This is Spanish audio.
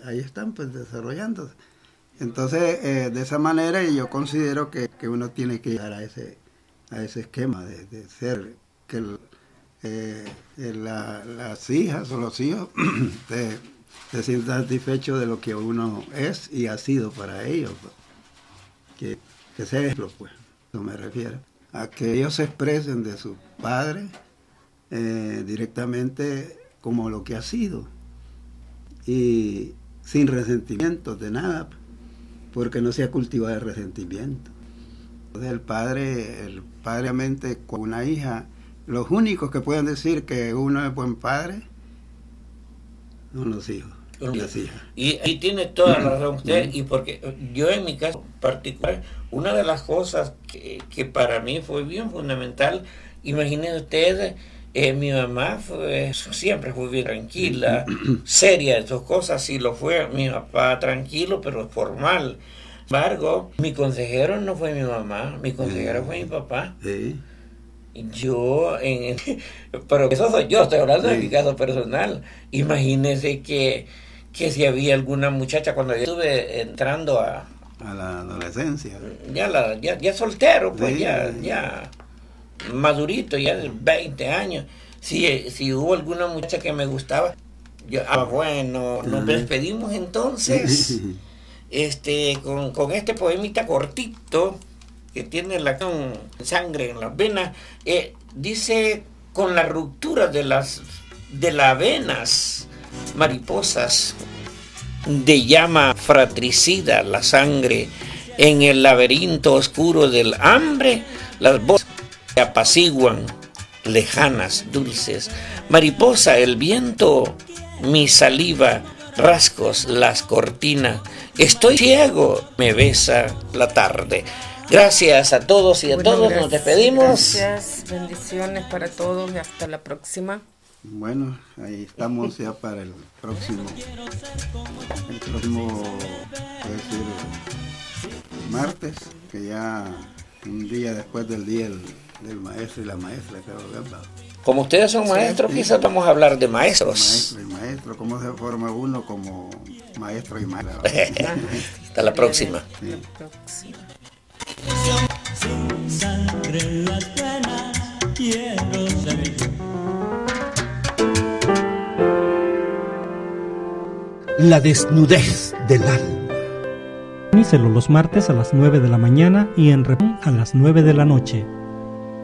ahí están pues desarrollándose. Entonces, de esa manera yo considero que uno tiene que llegar a ese esquema de ser, que las hijas o los hijos se sientan satisfechos de lo que uno es y ha sido para ellos, pues. Que sea ejemplo, pues, no me refiero. A que ellos se expresen de sus padres directamente como lo que ha sido. Y sin resentimientos de nada, porque no se ha cultivado el resentimiento. Entonces el padre realmente con una hija, los únicos que pueden decir que uno es buen padre son los hijos. Las hijas. Y tiene toda la razón usted, y porque yo en mi caso particular, una de las cosas que para mí fue bien fundamental, imagínense ustedes, mi mamá siempre fue bien tranquila, seria en sus cosas, sí lo fue, mi papá tranquilo pero formal. Sin embargo, mi consejero no fue mi mamá, mi consejero fue mi papá. Sí. Pero eso soy yo, estoy hablando de mi caso personal. Imagínense que si había alguna muchacha cuando yo estuve entrando a la adolescencia, ya soltero, pues sí, ya madurito, ya de 20 años, si hubo alguna muchacha que me gustaba, bueno, nos despedimos entonces con este poemita cortito que tiene la sangre en las venas. Dice: con la ruptura de las venas mariposas de llama fratricida la sangre, en el laberinto oscuro del hambre las voces se apaciguan, lejanas, dulces. Mariposa, el viento, mi saliva, rasgos las cortinas, estoy ciego, me besa la tarde. Gracias a todos y a todos, nos despedimos. Gracias, bendiciones para todos y hasta la próxima. Bueno, ahí estamos ya para el próximo, puede decir, martes, que ya un día después del día del maestro y la maestra, creo que va. Como ustedes son maestros, sí, quizás vamos a hablar de maestros. Maestro, cómo se forma uno como maestro y maestra. Hasta la próxima. Sí. Sin sangre en las venas, quiero ser yo. La desnudez del alma. Míselo los martes a las 9 de la mañana y en repetición a las 9 de la noche.